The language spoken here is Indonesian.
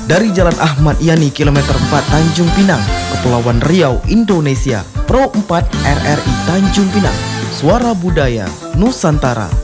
dari Jalan Ahmad Yani kilometer 4 Tanjung Pinang, Kepulauan Riau, Indonesia. Pro 4 RRI Tanjung Pinang, suara budaya Nusantara.